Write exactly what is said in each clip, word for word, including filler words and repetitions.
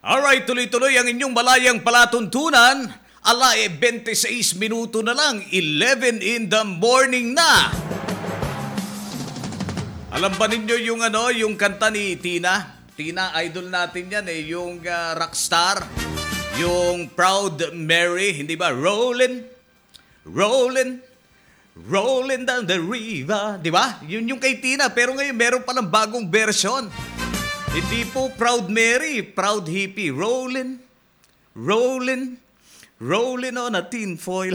Alright, tuloy-tuloy ang inyong malayang palatuntunan. Ala, eh, twenty-six minuto na lang, eleven in the morning na. Alam ba ninyo yung ano, yung kanta ni Tina? Tina, idol natin yan eh, yung uh, rockstar. Yung Proud Mary, hindi ba? Rolling, rolling, rolling down the river. Di ba? Yun yung kay Tina, pero ngayon meron palang bagong version. Hindi po Proud Mary, Proud Hippie. Rolling, rolling, rolling on a tin foil.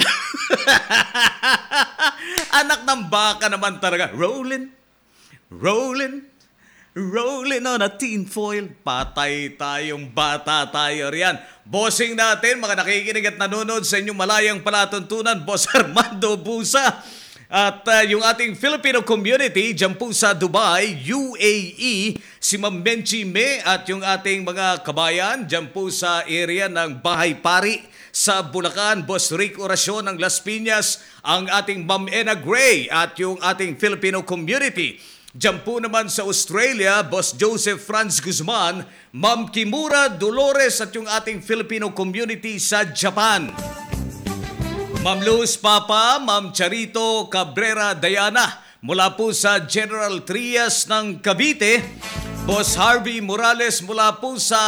Anak ng baka naman talaga. Rolling, rolling, rolling on a tin foil. Patay tayong bata tayo riyan. Bossing natin, mga nakikinig at nanonood sa inyong malayang palatuntunan, Boss Armando Busa. At uh, yung ating Filipino community dyan po sa Dubai, U A E, si Ma'am Menchi Me at yung ating mga kabayan dyan po sa area ng Bahay Pari sa Bulacan, Boss Rick Oracion ng Las Piñas, ang ating Ma'am Ena Gray at yung ating Filipino community. Dyan po naman sa Australia, Boss Joseph Franz Guzman, Ma'am Kimura Dolores at yung ating Filipino community sa Japan. Ma'am Luz Papa, Ma'am Charito Cabrera Diana, mula po sa General Trias ng Cavite. Boss Harvey Morales mula po sa...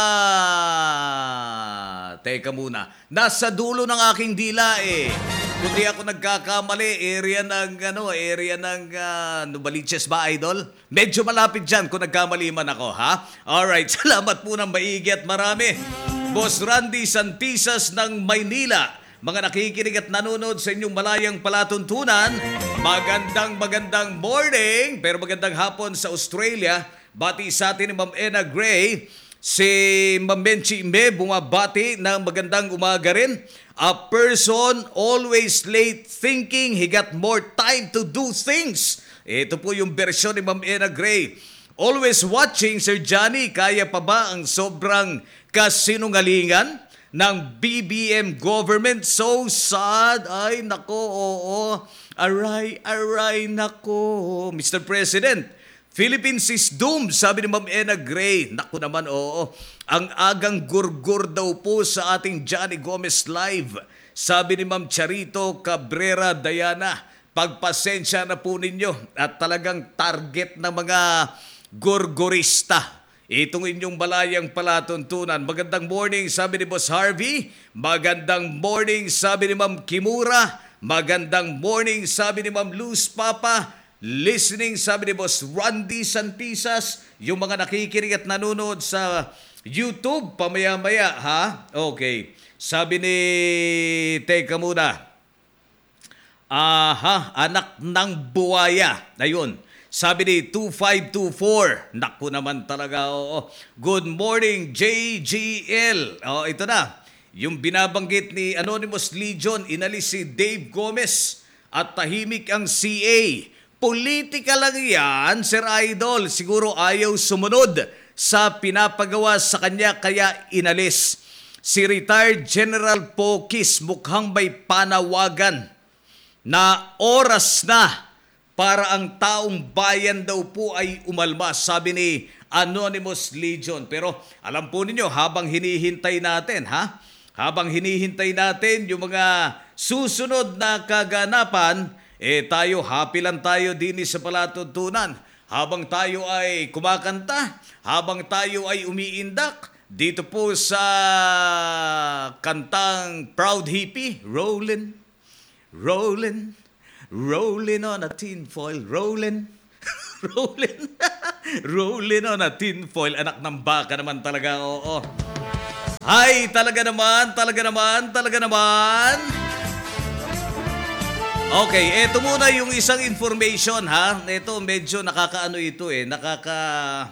Teka muna, nasa dulo ng aking dila eh. Kundi ako nagkakamali, area ng, ano, area ng uh, Novaliches ba, Idol? Medyo malapit dyan kung nagkamali man ako, ha? Alright, salamat po ng maigi at marami. Boss Randy Santisas ng Maynila, mga nakikinig at nanonood sa inyong malayang palatuntunan, magandang magandang morning, pero magandang hapon sa Australia. Bati sa atin ni Ma'am Ena Gray, si Ma'am Menchi Me, bumabati ng magandang umaga rin. A person always late thinking he got more time to do things. Ito po yung bersyon ni Ma'am Ena Gray. Always watching, Sir Johnny, kaya pa ba ang sobrang kasinungalingan ng B B M government? So sad. Ay, nako, oo. Aray, aray, nako. Mister President, Philippines is doomed, sabi ni Ma'am Ena Gray. Naku naman, oo. Ang agang gurgur daw po sa ating Johnny Gomez Live. Sabi ni Ma'am Charito Cabrera Diana, pagpasensya na po ninyo at talagang target ng mga gurgurista itong inyong balayang palatuntunan. Magandang morning, sabi ni Boss Harvey. Magandang morning, sabi ni Ma'am Kimura. Magandang morning, sabi ni Ma'am Luz Papa. Listening, sabi ni Boss Randy Santisas. Yung mga nakikinig at nanonood sa YouTube, pamaya-maya, ha? Okay. Sabi ni... Teka muna. Aha, anak ng buwaya. Ayun. Sabi ni two five two four. Naku naman talaga, oo. Good morning, J G L. Oh, ito na. Yung binabanggit ni Anonymous Legion, inalis si Dave Gomez at tahimik ang C A. Politika lang yan, Sir Idol. Siguro ayaw sumunod sa pinapagawa sa kanya kaya inalis. Si retired General Pokis mukhang may panawagan na oras na para ang taong bayan daw po ay umalma, sabi ni Anonymous Legion. Pero alam po ninyo, habang hinihintay natin, ha? Habang hinihintay natin yung mga susunod na kaganapan, eh tayo, happy lang tayo din sa palatuntunan. Habang tayo ay kumakanta, habang tayo ay umiindak, dito po sa kantang Proud Hippie, Rollin', Rollin', Rolling on a tin foil, rolling, rolling, rolling on a tin foil. Anak ng baka naman talaga, oo. Ay, talaga naman, talaga naman, talaga naman. Okay, eto muna yung isang information, ha. Ito, medyo nakakaano ito eh, nakaka...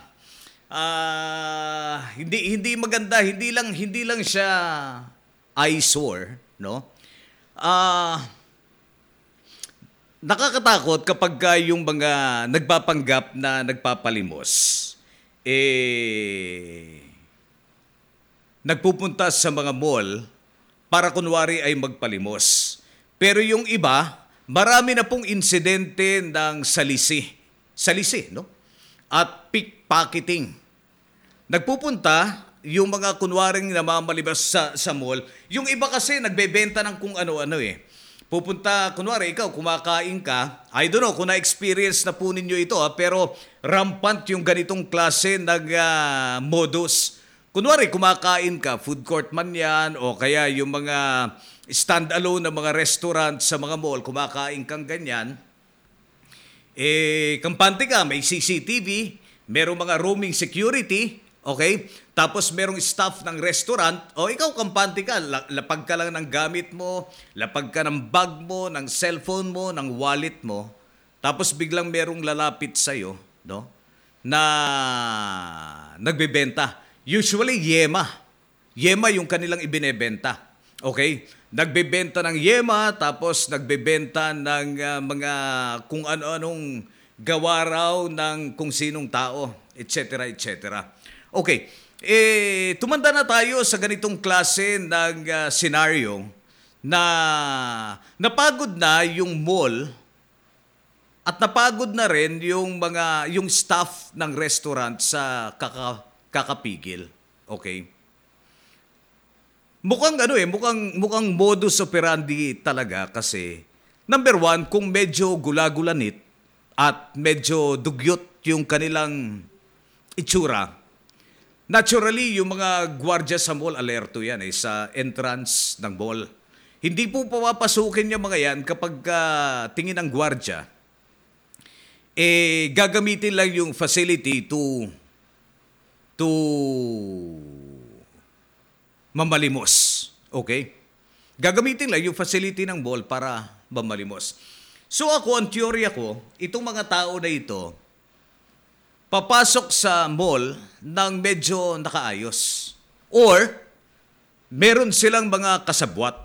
Uh, hindi hindi maganda, hindi lang hindi lang siya eyesore, no? Ah... Uh, Nakakatakot kapag uh, yung mga nagpapanggap na nagpapalimos, eh, nagpupunta sa mga mall para kunwari ay magpalimos. Pero yung iba, marami na pong insidente ng salisi. Salisi, no? At pickpocketing. Nagpupunta yung mga kunwaring namamalibas sa, sa mall, yung iba kasi nagbebenta ng kung ano-ano eh. Pupunta, kunwari, ikaw, kumakain ka, I don't know kung na-experience na po ninyo ito, ha, pero rampant yung ganitong klase ng uh, modus. Kunwari, kumakain ka, food court man yan, o kaya yung mga stand-alone na mga restaurant sa mga mall, kumakain kang ganyan, eh, kampante ka, may C C T V, merong mga roaming security, okay? Tapos merong staff ng restaurant, o ikaw kampante ka, lapag ka lang ng gamit mo, lapag ka ng bag mo, ng cellphone mo, ng wallet mo, tapos biglang merong lalapit sa'yo, no? Na nagbebenta. Usually, yema. Yema yung kanilang ibinebenta. Okay? Nagbebenta ng yema, tapos nagbebenta ng uh, mga kung ano-anong gawa raw ng kung sinong tao, et cetera, et cetera. Okay. Eh, tumanda na tayo sa ganitong klase ng uh, senaryo na napagod na yung mall at napagod na rin yung mga yung staff ng restaurant sa kaka, kakapigil. Okay? Mukhang ano eh, mukhang mukhang modus operandi talaga kasi number one, kung medyo gulagulanit at medyo dugyot yung kanilang itsura, naturally, yung mga gwardiya sa mall, alerto yan eh, sa entrance ng mall. Hindi po papapasukin yung mga yan kapag uh, tingin ng gwardiya. Eh, gagamitin lang yung facility to to mamalimos. Okay? Gagamitin lang yung facility ng mall para mamalimos. So ako, ang teorya ko, itong mga tao na ito, papasok sa mall ng medyo nakaayos. Or, meron silang mga kasabwat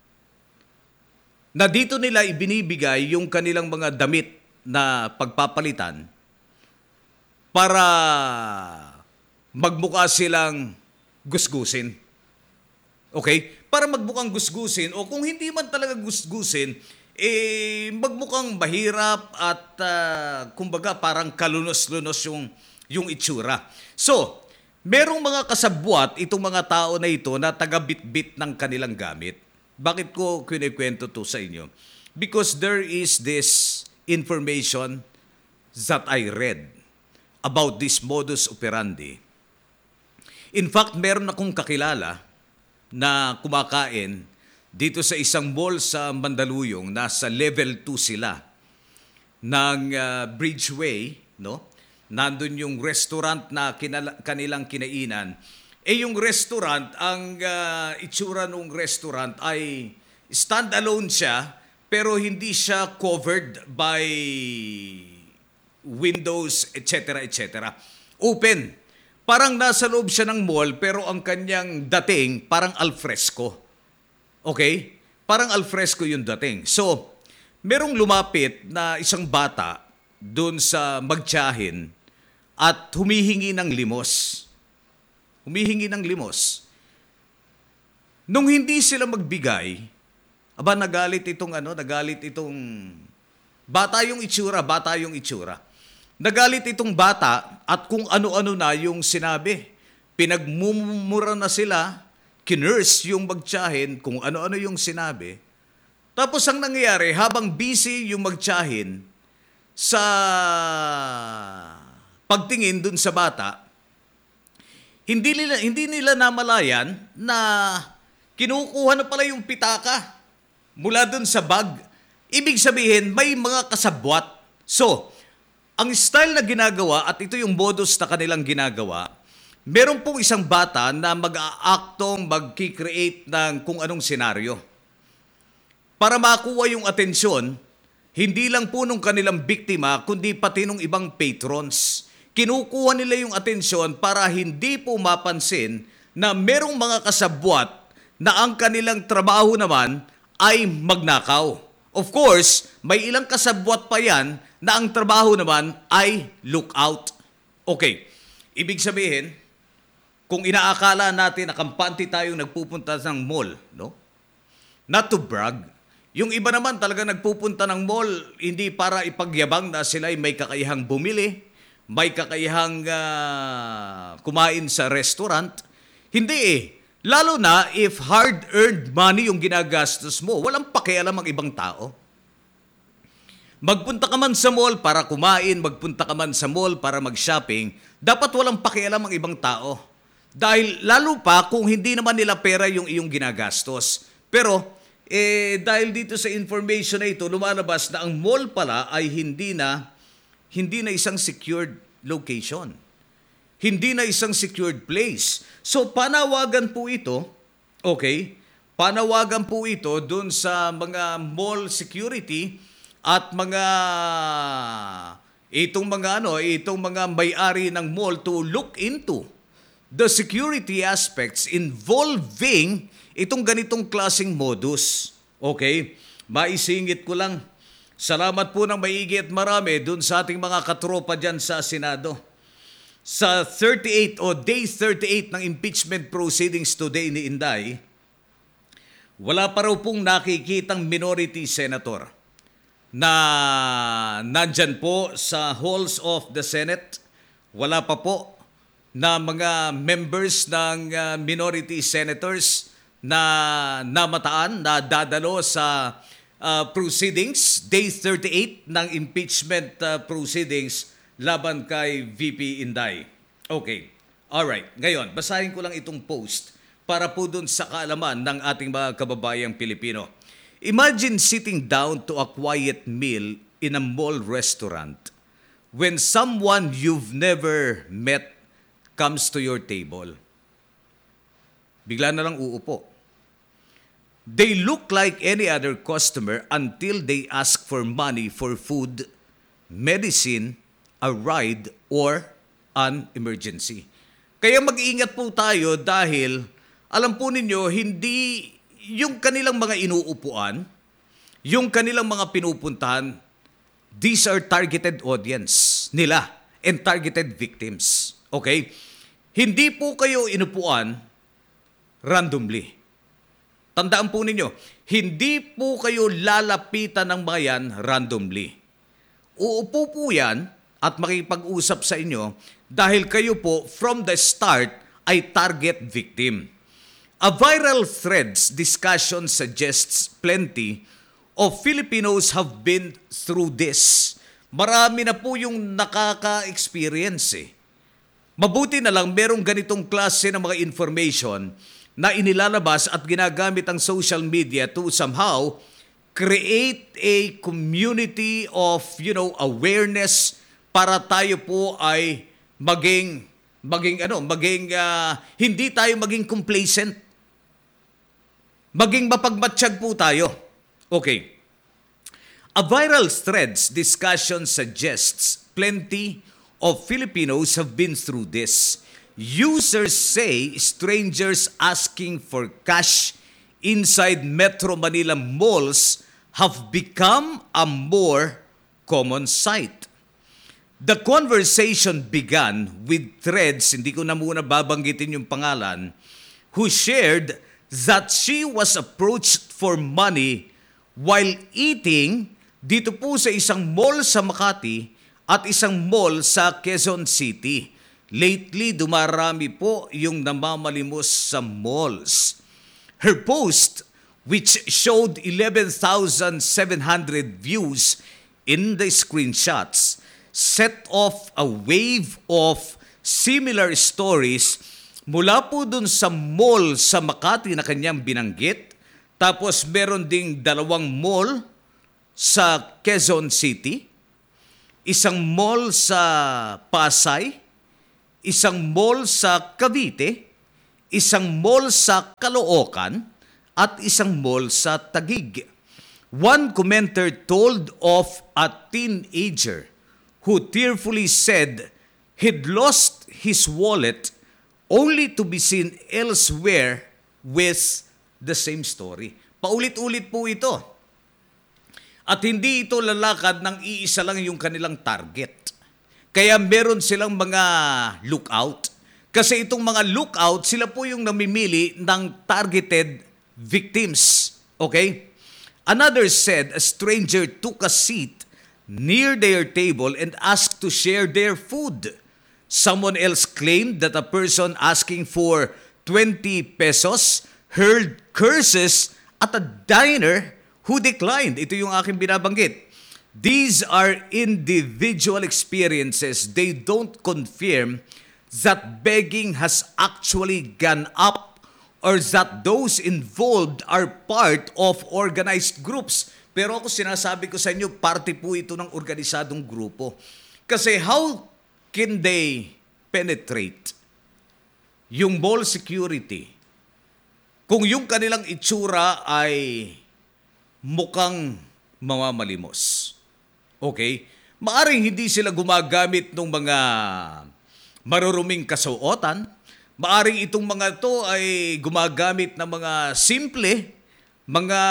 na dito nila ibinibigay yung kanilang mga damit na pagpapalitan para magmukha silang gusgusin. Okay? Para magmukhang gusgusin o kung hindi man talaga gusgusin, eh, magmukhang mahirap at uh, kumbaga parang kalunos-lunos yung, yung itsura. So, merong mga kasabwat itong mga tao na ito na taga-bit-bit ng kanilang gamit. Bakit ko kinikwento to sa inyo? Because there is this information that I read about this modus operandi. In fact, meron akong kakilala na kumakain dito sa isang mall sa Mandaluyong, nasa level two sila ng uh, Bridgeway, no? Nandun yung restaurant na kinala- kanilang kinainan. Eh yung restaurant, ang uh, itsura ng restaurant ay stand-alone siya, pero hindi siya covered by windows, et cetera, et cetera. Open. Parang nasa loob siya ng mall, pero ang kanyang dating parang alfresco. Okay? Parang alfresco yung dating. So, merong lumapit na isang bata doon sa magtiyahin at humihingi ng limos. Humihingi ng limos. Nung hindi sila magbigay, aba nagalit itong ano, nagalit itong bata yung itsura, bata yung itsura. Nagalit itong bata at kung ano-ano na yung sinabi. Pinagmumura na sila, kinurse yung magtiyahin, kung ano-ano yung sinabi. Tapos ang nangyayari, habang busy yung magtiyahin sa pagtingin dun sa bata, hindi nila, hindi nila namalayan na kinukuha na pala yung pitaka mula dun sa bag. Ibig sabihin, may mga kasabwat. So, ang style na ginagawa, at ito yung modus na kanilang ginagawa, meron pong isang bata na mag-aaktong, mag-create ng kung anong senaryo. Para makuha yung atensyon, hindi lang po nung kanilang biktima, kundi pati nung ibang patrons. Kinukuha nila yung atensyon para hindi po mapansin na merong mga kasabwat na ang kanilang trabaho naman ay magnakaw. Of course, may ilang kasabwat pa yan na ang trabaho naman ay lookout. Okay, ibig sabihin, kung inaakala natin na kampante tayong nagpupunta ng mall, no? Not to brag. Yung iba naman talaga nagpupunta ng mall, hindi para ipagyabang na sila ay may kakayahang bumili, may kakayahang uh, kumain sa restaurant. Hindi eh. Lalo na if hard-earned money yung ginagastos mo, walang pakialam ang ibang tao. Magpunta ka man sa mall para kumain, magpunta ka man sa mall para mag-shopping, dapat walang pakialam ang ibang tao. Dahil lalo pa kung hindi naman nila pera yung iyong ginagastos. Pero eh, dahil dito sa information na ito, lumalabas na ang mall pala ay hindi na, hindi na isang secured location. Hindi na isang secured place. So panawagan po ito, okay, panawagan po ito dun sa mga mall security at mga itong mga ano, itong mga may-ari ng mall to look into the security aspects involving itong ganitong klaseng modus. Okay? Maisingit ko lang. Salamat po ng maigi at marami dun sa ating mga katropa dyan sa Senado. Sa thirty-eight o day thirty-eight ng impeachment proceedings today ni Inday, wala pa raw pong nakikitang minority senator na nandyan po sa halls of the Senate. Wala pa po na mga members ng uh, minority senators na namataan, na dadalo sa uh, proceedings, day thirty-eight ng impeachment uh, proceedings laban kay V P Inday. Okay, alright. Ngayon, basahin ko lang itong post para po dun sa kaalaman ng ating mga kababayang Pilipino. Imagine sitting down to a quiet meal in a mall restaurant when someone you've never met comes to your table. Bigla na lang uupo. They look like any other customer until they ask for money for food, medicine, a ride, or an emergency. Kaya mag-iingat po tayo dahil alam po ninyo, hindi yung kanilang mga inuupuan, yung kanilang mga pinupuntahan, these are targeted audience nila and targeted victims. Okay? Hindi po kayo inupuan randomly. Tandaan po ninyo, hindi po kayo lalapitan ng mga yan randomly. Uupo po yan at makipag-usap sa inyo dahil kayo po from the start ay target victim. A viral threads discussion suggests plenty of Filipinos have been through this. Marami na po yung nakaka-experience eh. Mabuti na lang merong ganitong klase ng mga information na inilalabas at ginagamit ang social media to somehow create a community of, you know, awareness para tayo po ay maging maging ano, maging uh, hindi tayo maging complacent. Maging mapagmatsyag po tayo. Okay. A viral threads discussion suggests plenty of Filipinos have been through this. Users say strangers asking for cash inside Metro Manila malls have become a more common sight. The conversation began with threads, hindi ko na muna babanggitin yung pangalan, who shared that she was approached for money while eating dito po sa isang mall sa Makati at isang mall sa Quezon City. Lately, dumarami po yung namamalimos sa malls. Her post, which showed eleven thousand seven hundred views in the screenshots, set off a wave of similar stories mula po dun sa mall sa Makati na kanyang binanggit. Tapos meron ding dalawang mall sa Quezon City, isang mall sa Pasay, isang mall sa Cavite, isang mall sa Caloocan, at isang mall sa Taguig. One commenter told of a teenager who tearfully said he'd lost his wallet only to be seen elsewhere with the same story. Paulit-ulit po ito. At hindi ito lalakad ng iisa lang yung kanilang target. Kaya meron silang mga lookout. Kasi itong mga lookout, sila po yung namimili ng targeted victims. Okay? Another said a stranger took a seat near their table and asked to share their food. Someone else claimed that a person asking for twenty pesos, heard curses at a diner who declined. Ito yung aking binabanggit. These are individual experiences. They don't confirm that begging has actually gone up or that those involved are part of organized groups. Pero ako sinasabi ko sa inyo, parte po ito ng organisadong grupo. Kasi how can they penetrate yung mall security kung yung kanilang itsura ay mukhang mamamalimos? Okay? Maaring hindi sila gumagamit ng mga maruruming kasuotan. Maaring itong mga to ay gumagamit ng mga simple, mga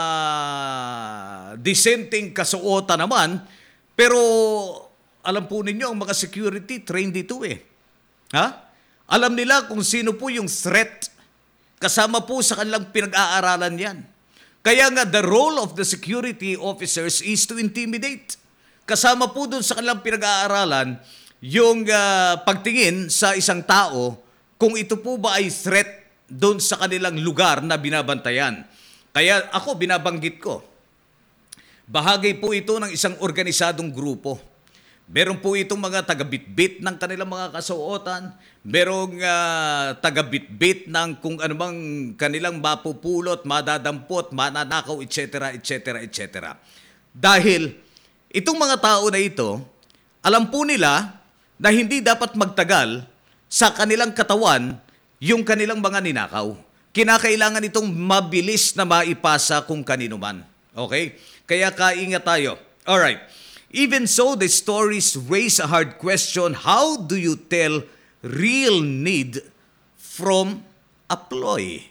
dissenting kasuotan naman. Pero alam po ninyo, ang mga security trained dito eh. Ha? Alam nila kung sino po yung threat. Kasama po sa kanilang pinag-aaralan yan. Kaya nga the role of the security officers is to intimidate. Kasama po dun sa kanilang pinag-aaralan yung uh, pagtingin sa isang tao kung ito po ba ay threat doon sa kanilang lugar na binabantayan. Kaya ako, binabanggit ko, bahagi po ito ng isang organisadong grupo. Meron po itong mga taga-bitbit ng kanilang mga kasuotan, merong uh, taga-bitbit ng kung anumang kanilang mapupulot, madadampot, mananakaw, et cetera, et cetera, et cetera. Dahil itong mga tao na ito, alam po nila na hindi dapat magtagal sa kanilang katawan yung kanilang mga ninakaw. Kinakailangan itong mabilis na maipasa kung kanino man. Okay? Kaya kaingat tayo. Alright. Even so, the stories raise a hard question. How do you tell real need from a ploy?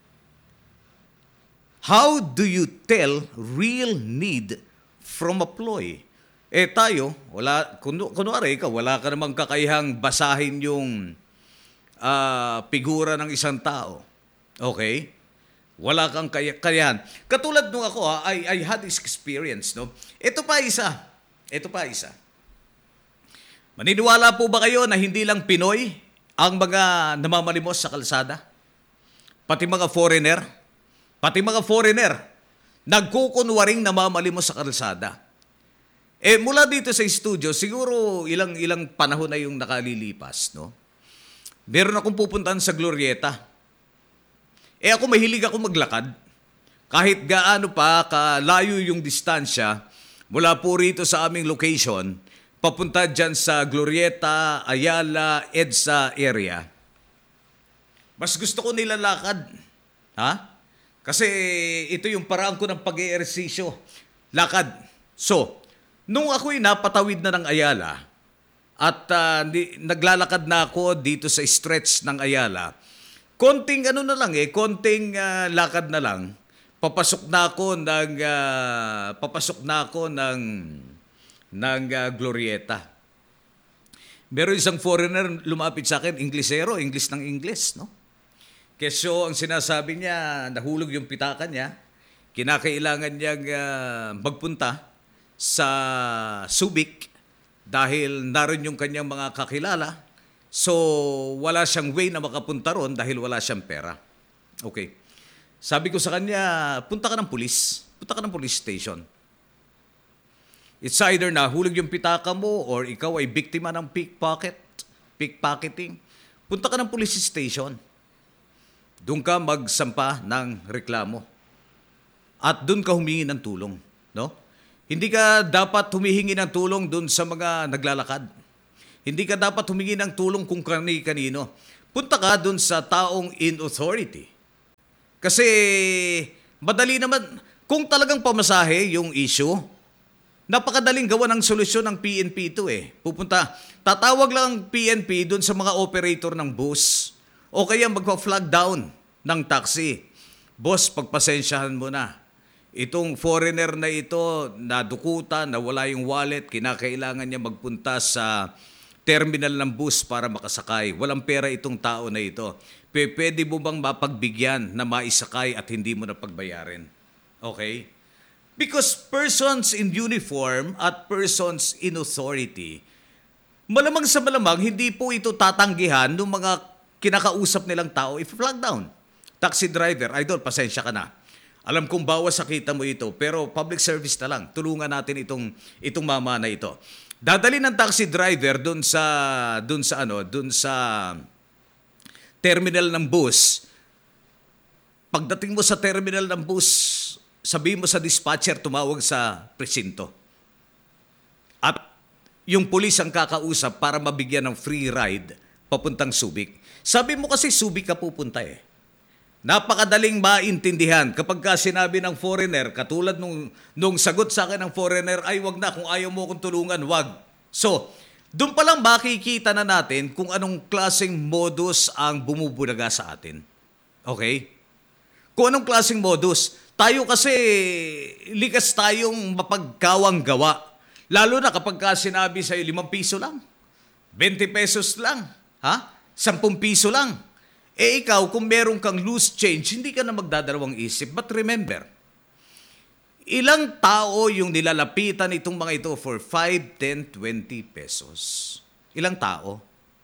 How do you tell real need from a ploy? Eh tayo, wala, kunu, kunwari ikaw, wala ka namang kakayahang basahin yung uh, figura ng isang tao. Okay? Wala kang kaya, kayahan. Katulad nung ako, ha, I, I had this experience. No? Ito pa isa. Ito pa isa. Maniniwala po ba kayo na hindi lang Pinoy ang mga namamalimos sa kalsada? Pati mga foreigner? Pati mga foreigner, nagkukunwaring namamalimos sa kalsada. Eh, mula dito sa studio, siguro ilang ilang panahon na yung nakalilipas, no? Meron akong pupuntahan sa Glorieta. Eh ako mahilig ako maglakad. Kahit gaano pa kalayo yung distansya mula po rito sa aming location, papunta dyan sa Glorieta, Ayala, EDSA area. Mas gusto ko nilalakad. Ha? Kasi ito yung paraan ko ng pag-eehersisyo. Lakad. So, nung ako'y napatawid na ng Ayala at uh, di, naglalakad na ako dito sa stretch ng Ayala, konting ano na lang eh, konting uh, lakad na lang, papasok na ako ng uh, papasok na ako ng ng uh, Glorieta. Meron isang foreigner lumapit sa akin, Inglesero, English ng English, no? Keso ang sinasabi niya, nahulog yung pitaka niya, kinakailangan niyang uh, magpunta sa Subic dahil naroon yung kanyang mga kakilala. So, wala siyang way na makapunta ron dahil wala siyang pera. Okay. Sabi ko sa kanya, punta ka ng pulis. Punta ka ng police station. It's either nahulog yung pitaka mo or ikaw ay biktima ng pickpocket, pickpocketing. Punta ka ng police station. Doon ka magsampa ng reklamo. At doon ka humingi ng tulong. No? Hindi ka dapat humihingi ng tulong doon sa mga naglalakad. Hindi ka dapat humingi ng tulong kung kani-kanino. Punta ka doon sa taong in authority. Kasi madali naman, kung talagang pamasahe yung issue, napakadaling gawa ng solusyon ng P N P ito eh. Pupunta, tatawag lang ang P N P doon sa mga operator ng bus o kaya magpa-flag down ng taxi. Boss, pagpasensyahan mo na. Itong foreigner na ito, nadukutan, nawala yung wallet, kinakailangan niya magpunta sa terminal ng bus para makasakay. Walang pera itong tao na ito. P- pwede mo bang mapagbigyan na maisakay at hindi mo na pagbayarin? Okay? Because persons in uniform at persons in authority, malamang sa malamang, hindi po ito tatanggihan ng mga kinakausap nilang tao, i-flag down. Taxi driver, idol, pasensya ka na. Alam kong bawas sa kita mo ito, pero public service na lang. Tulungan natin itong itong mama na ito. Dadali ng taxi driver doon sa doon sa ano, doon sa terminal ng bus. Pagdating mo sa terminal ng bus, sabihin mo sa dispatcher tumawag sa presinto. At yung pulis ang kakausap para mabigyan ng free ride papuntang Subic. Sabi mo kasi Subic ka pupunta eh. Napakadaling maintindihan kapag ka sinabi ng foreigner, katulad nung, nung sagot sa akin ng foreigner, ay wag na, kung ayaw mo kong tulungan, wag. So, doon pa lang makikita na natin kung anong klaseng modus ang bumubulaga sa atin. Okay? Kung anong klaseng modus. Tayo kasi, likas tayong mapagkawang gawa. Lalo na kapag ka sinabi sa'yo, limang piso lang, twenty pesos lang, ha? Sampung piso lang. Eh ikaw, kung meron kang loose change, hindi ka na magdadalawang isip. But remember, ilang tao yung nilalapitan itong mga ito for five, ten, twenty pesos? Ilang tao?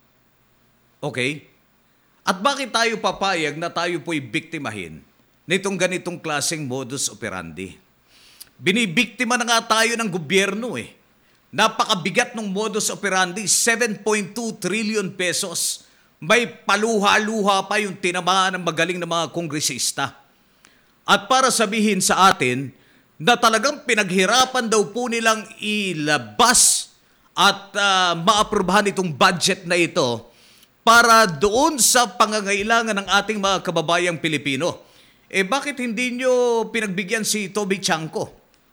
Okay? At bakit tayo papayag na tayo po'y biktimahin nitong ganitong klaseng modus operandi? Binibiktima na nga tayo ng gobyerno eh. Napakabigat ng modus operandi, seven point two trillion pesos. May paluha-luha pa yung tinamaan ng magaling na mga kongresista. At para sabihin sa atin na talagang pinaghirapan daw po nilang ilabas at uh, maaprubahan itong budget na ito para doon sa pangangailangan ng ating mga kababayang Pilipino. Eh bakit hindi nyo pinagbigyan si Toby Chanko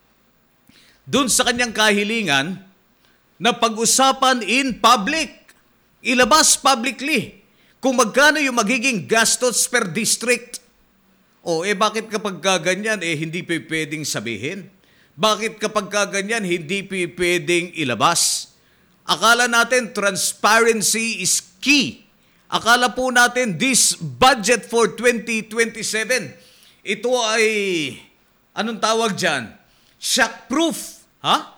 doon sa kanyang kahilingan na pag-usapan in public? Ilabas publicly kung magkano yung magiging gastos per district. O eh bakit kapag kaganyan eh hindi pa pwedeng sabihin? Bakit kapag kaganyan hindi pa pwedeng ilabas? Akala natin transparency is key. Akala po natin this budget for twenty twenty-seven, ito ay, anong tawag dyan? Shock-proof. Ha?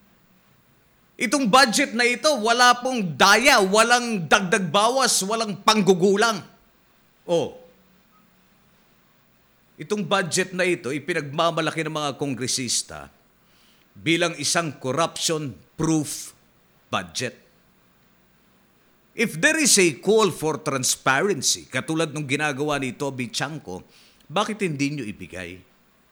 Itong budget na ito, wala pong daya, walang dagdag bawas, walang panggugulang. Oh. Itong budget na ito, ipinagmamalaki ng mga kongresista bilang isang corruption-proof budget. If there is a call for transparency, katulad ng ginagawa ni Toby Chanko, bakit hindi nyo ibigay?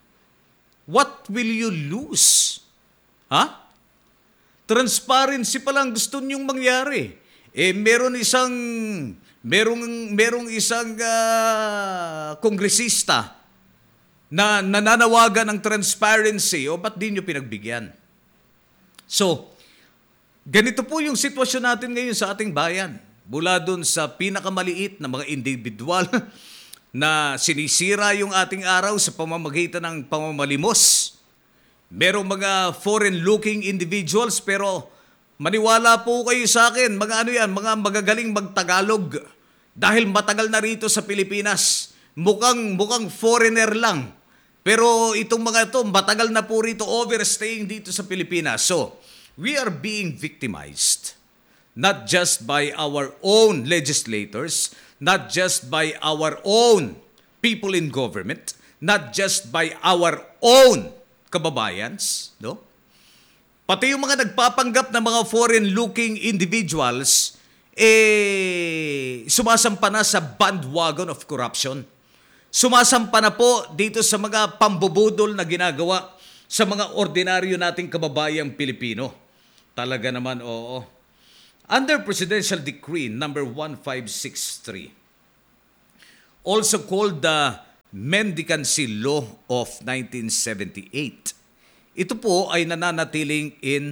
What will you lose? Ha? Transparency pa lang gusto niyong mangyari. Eh, meron isang, merong, merong isang uh, kongresista na nananawagan ng transparency. O ba't di niyo pinagbigyan? So, ganito po yung sitwasyon natin ngayon sa ating bayan. Mula dun sa pinakamaliit na mga individual na sinisira yung ating araw sa pamamagitan ng pamamalimos. Merong mga foreign-looking individuals, pero maniwala po kayo sa akin, mga ano yan, mga magagaling magtagalog. Dahil matagal na rito sa Pilipinas, mukhang, mukhang foreigner lang. Pero itong mga ito, matagal na po rito overstaying dito sa Pilipinas. So, we are being victimized, not just by our own legislators, not just by our own people in government, not just by our own kababayans, no? Pati yung mga nagpapanggap na mga foreign-looking individuals, eh, sumasampa na sa bandwagon of corruption. Sumasampa na po dito sa mga pambubudol na ginagawa sa mga ordinaryo nating kababayang Pilipino. Talaga naman, oo. Under Presidential Decree number one five six three, also called the Mendicancy Law of nineteen seventy-eight. Ito po ay nananatiling in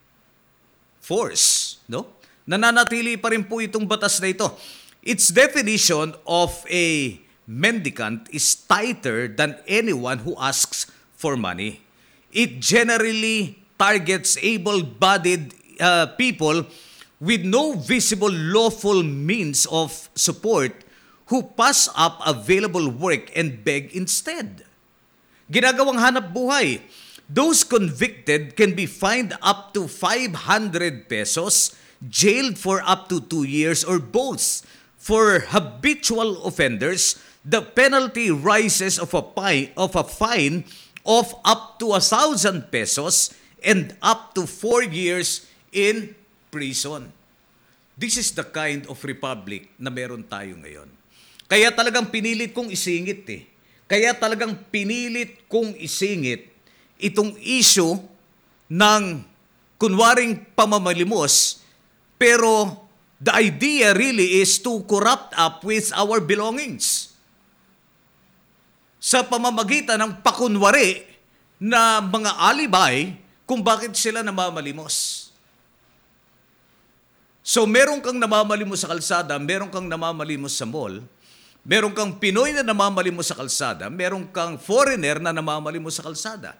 force, no? Nananatili pa rin po itong batas na ito. Its definition of a mendicant is tighter than anyone who asks for money. It generally targets able-bodied uh, people with no visible lawful means of support who pass up available work and beg instead. Ginagawang hanap buhay. Those convicted can be fined up to five hundred pesos, jailed for up to two years, or both. For habitual offenders, the penalty rises of a fine of a fine of up to a thousand pesos and up to four years in prison. This is the kind of republic na meron tayo ngayon. Kaya talagang pinilit kong isingit eh. Kaya talagang pinilit kong isingit itong issue ng kunwaring pamamalimos, pero the idea really is to corrupt up with our belongings. Sa pamamagitan ng pakunwari na mga alibay kung bakit sila namamalimos. So meron kang namamalimos sa kalsada, meron kang namamalimos sa mall, meron kang Pinoy na namamalimos sa kalsada, meron kang foreigner na namamalimos sa kalsada.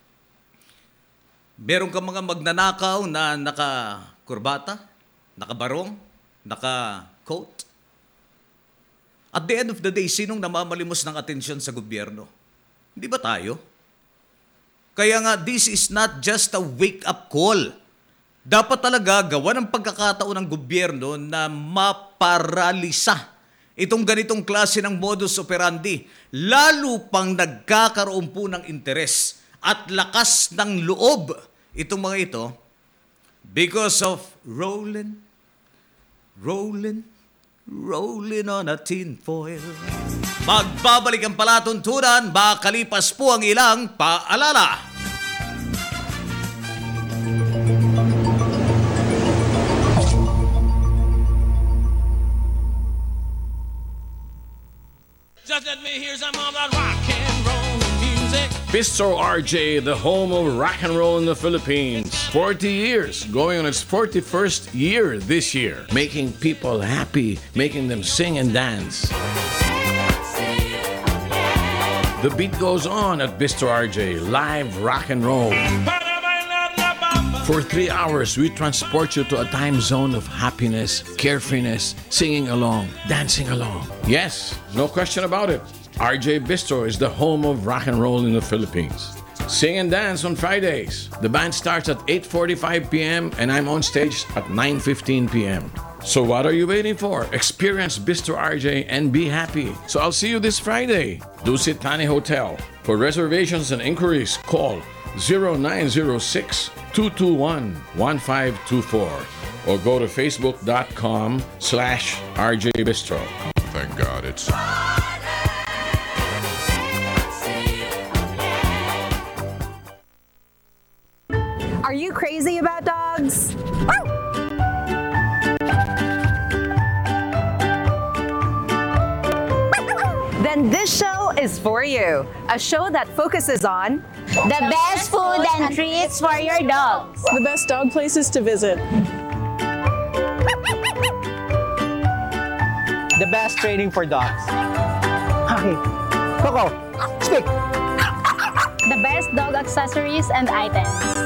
Meron kang mga magnanakaw na naka-kurbata, naka-barong, naka-coat. At the end of the day, sinong namamalimos ng atensyon sa gobyerno? Hindi ba tayo? Kaya nga, this is not just a wake-up call. Dapat talaga gawa ng pagkakataon ng gobyerno na maparalisa itong ganitong klase ng modus operandi, lalo pang nagkakaroon po ng interes at lakas ng loob itong mga ito because of rolling, rolling, rolling on a tin foil. Magbabalik ang palatuntunan, makalipas po ang ilang paalala. Just let me hear some of that rock and roll music. Bistro R J, the home of rock and roll in the Philippines. forty years, going on its forty-first year this year. Making people happy, making them sing and dance. The beat goes on at Bistro R J, live rock and roll. For three hours, we transport you to a time zone of happiness, carefreeness, singing along, dancing along. Yes, no question about it. R J Bistro is the home of rock and roll in the Philippines. Sing and dance on Fridays. The band starts at eight forty-five p.m. and I'm on stage at nine fifteen p.m. So what are you waiting for? Experience Bistro R J and be happy. So I'll see you this Friday. Dusit Thani Hotel. For reservations and inquiries, call zero nine zero six, two two one, one five two four or go to facebook.com slash RJ Bistro. Thank God it's... Are you crazy about dogs? Then this show is for you. A show that focuses on the best food and treats for your dogs. The best dog places to visit. The best training for dogs. Okay. Coco, speak. The best dog accessories and items.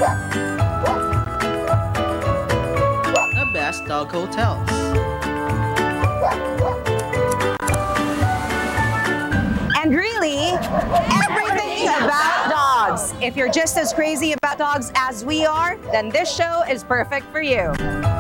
The best dog hotels. And really, everything about dogs. If you're just as crazy about dogs as we are, then this show is perfect for you.